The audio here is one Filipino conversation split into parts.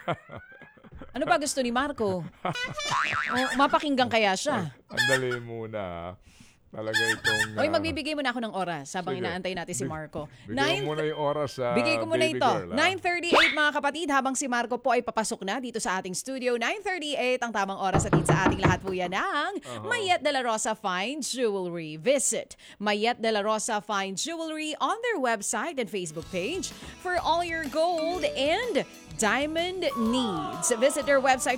Ano ba gusto ni Marco? Mapakinggan kaya siya? Andali muna. Talaga itong... Oy, magbibigay muna ako ng oras habang sige. inaantay natin si Marco. Bigyan mo muna yung oras sa Bigay ko muna baby ito. girl, 9:38 mga kapatid, habang si Marco po ay papasok na dito sa ating studio. 9:38 ang tamang oras at sa ating lahat po yan ng Mayet de la Rosa Fine Jewelry. Visit Mayet de la Rosa Fine Jewelry on their website and Facebook page for all your gold and diamond needs. Visit their website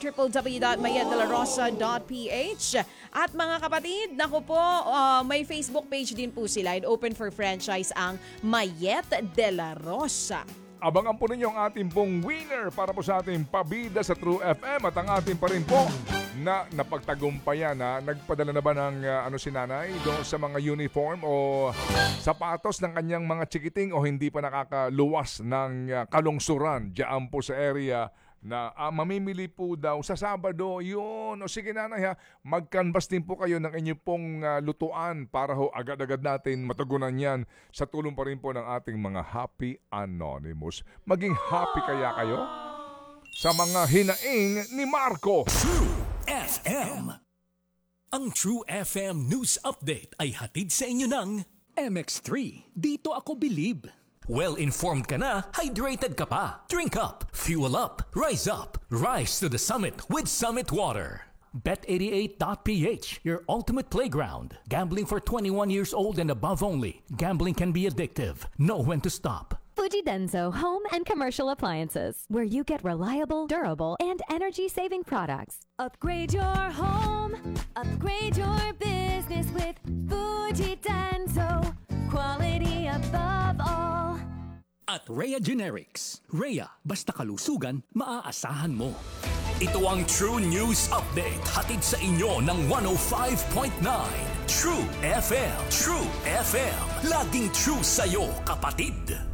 www.mayetdelarosa.ph. At mga kapatid, naku po, may Facebook page din po sila and open for franchise ang Mayet de la Rosa. Abangan po ninyo ang ating pong winner para po sa ating pabida sa True FM at ang ating pa rin po na napagtagumpayan na nagpadala na ba ng si nanay doon sa mga uniform o sapatos ng kanyang mga chikiting o hindi pa nakakaluwas ng kalungsuran diyan po sa area na mamimili po daw sa Sabado. Yun. O sige nanay ha, mag-canvas din po kayo ng inyong pong lutuan para ho agad-agad natin matugunan yan sa tulong pa rin po ng ating mga Happy Anonymous. Maging happy kaya kayo sa mga hinaing ni Marco. True FM. Ang True FM News Update ay hatid sa inyo ng MX3. Dito ako believe. Well-informed ka na, hydrated ka pa. Drink up, fuel up, rise to the summit with Summit Water. Bet88.ph, your ultimate playground. Gambling for 21 years old and above only. Gambling can be addictive. Know when to stop. Fuji Denso Home and Commercial Appliances, where you get reliable, durable, and energy-saving products. Upgrade your home, upgrade your business with Fuji Denso. Quality above all. At Rhea Generics. Rhea, basta kalusugan, maaasahan mo. Ito ang True News Update, hatid sa inyo ng 105.9 True FM. True FM, laging true sa'yo, kapatid.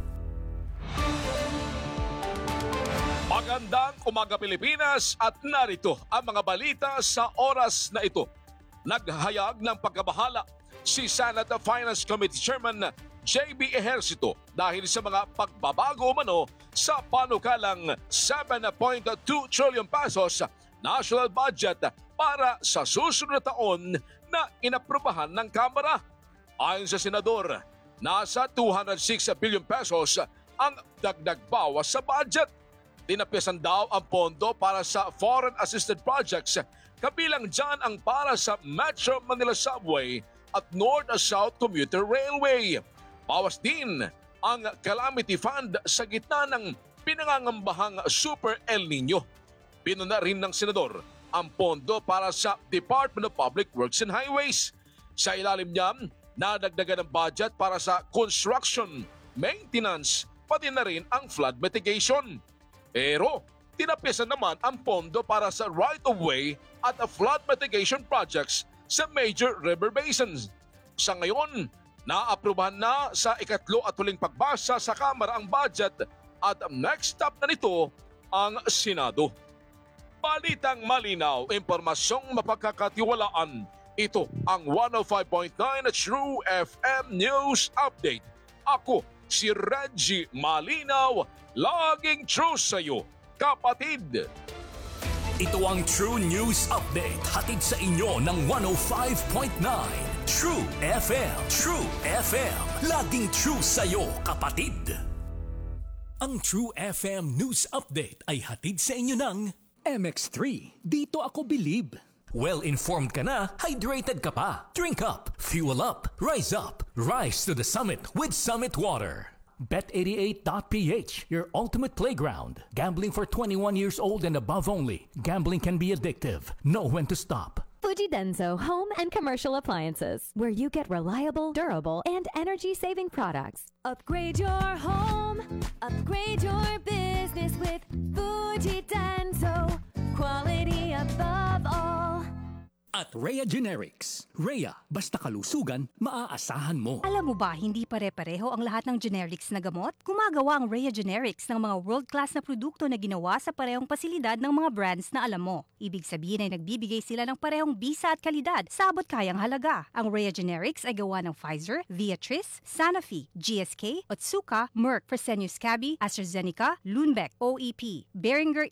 Magandang umaga Pilipinas at narito ang mga balita sa oras na ito. Naghayag ng pagkabahala si Senate Finance Committee Chairman JB Ejercito dahil sa mga pagbabago umano sa panukalang 7.2 trillion pesos national budget para sa susunod na taon na inaprubahan ng Kamara. Ayon sa Senador, nasa 206 billion pesos ang dagdag bawas sa budget. Tinapisan daw ang pondo para sa foreign assisted projects, kabilang dyan ang para sa Metro Manila Subway at North-South Commuter Railway. Bawas din ang Calamity Fund sa gitna ng pinangangambahang Super El Nino. Pinuna rin ng Senador ang pondo para sa Department of Public Works and Highways. Sa ilalim niya, nadagdagan ng budget para sa construction, maintenance, pati na rin ang flood mitigation. Pero tinapisan naman ang pondo para sa right-of-way at flood mitigation projects sa major river basins. Sa ngayon, naaprubahan na sa ikatlo at huling pagbasa sa Kamara ang budget at next stop na nito ang Senado. Balitang malinaw, impormasyong mapagkakatiwalaan. Ito ang 105.9 True FM News Update. Ako si Reggie Malinaw, laging true sa'yo, kapatid. Ito ang True News Update, hatid sa inyo ng 105.9 True FM. True FM, laging true sa'yo, kapatid. Ang True FM News Update ay hatid sa inyo ng MX3. Dito ako believe. Well-informed ka na, hydrated ka pa. Drink up, fuel up, rise to the summit with Summit Water. Bet88.ph, your ultimate playground. Gambling for 21 years old and above only. Gambling can be addictive. Know when to stop. Fuji Denso Home and Commercial Appliances, where you get reliable, durable, and energy-saving products. Upgrade your home, upgrade your business with Fuji Denso. Quality above all. At Rhea Generics. Rhea, basta kalusugan, maaasahan mo. Alam mo ba, hindi pare-pareho ang lahat ng generics na gamot? Gumagawa ang Rhea Generics ng mga world-class na produkto na ginawa sa parehong pasilidad ng mga brands na alam mo. Ibig sabihin ay nagbibigay sila ng parehong bisa at kalidad sa abot kayang halaga. Ang Rhea Generics ay gawa ng Pfizer, Viatris, Sanofi, GSK, Otsuka, Merck, Fresenius Kabi, AstraZeneca, Lundbeck, OEP, Boehringer